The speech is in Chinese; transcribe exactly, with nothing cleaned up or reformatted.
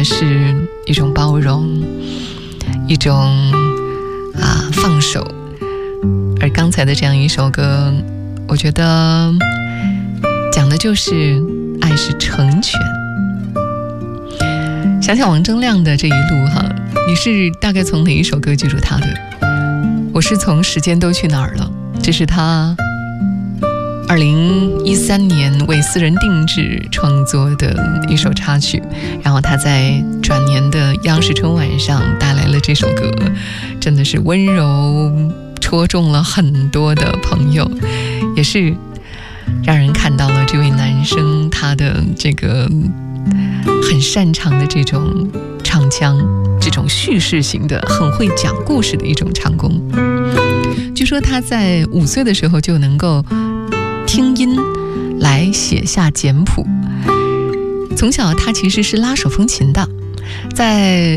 的是一种包容，一种啊放手。而刚才的这样一首歌，我觉得讲的就是爱是成全。想想王铮亮的这一路哈，你是大概从哪一首歌记住他的？我是从时间都去哪儿了，这是他二零一三年为私人定制创作的一首插曲，然后他在转年的央视春晚上带来了这首歌，真的是温柔戳中了很多的朋友，也是让人看到了这位男生他的这个很擅长的这种唱腔，这种叙事型的很会讲故事的一种唱功。据说他在五岁的时候就能够听音来写下简谱，从小他其实是拉手风琴的，在